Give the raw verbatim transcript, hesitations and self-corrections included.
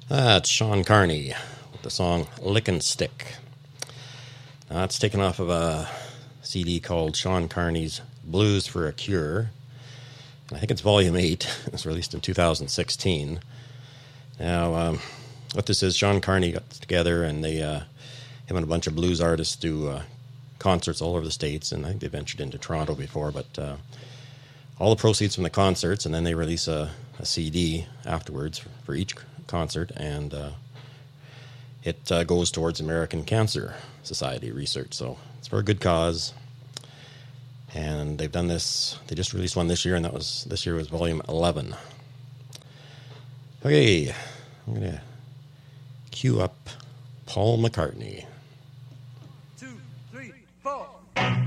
That's Sean Carney with the song Lickin' Stick. Now, that's taken off of a C D called Sean Carney's Blues for a Cure. And I think it's volume eight. It was released in two thousand sixteen. Now, um, what this is, Sean Carney got together and they, uh, him and a bunch of blues artists do uh, concerts all over the States, and I think they ventured into Toronto before, but uh, all the proceeds from the concerts, and then they release a, a C D afterwards for, for each concert, and uh, it uh, goes towards American Cancer Society research, so it's for a good cause. And they've done this, they just released one this year, and that was, this year was volume eleven. Okay, I'm going to cue up Paul McCartney.